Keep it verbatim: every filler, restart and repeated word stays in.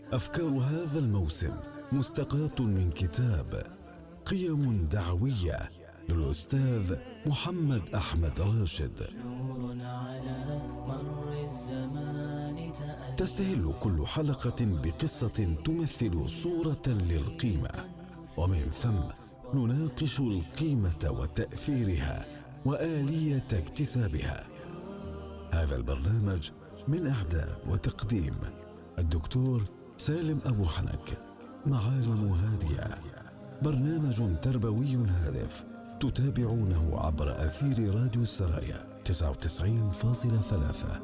أفكار هذا الموسم مستقاة من كتاب قيم دعوية للأستاذ محمد أحمد راشد. تستهل كل حلقة بقصة تمثل صورة للقيمة، ومن ثم نناقش القيمة وتأثيرها وآلية اكتسابها. هذا البرنامج من إعداد وتقديم الدكتور سالم أبو حنك. معالم هادئة، برنامج تربوي هادف تتابعونه عبر أثير راديو السرايا تسعة وتسعين فاصلة ثلاثة.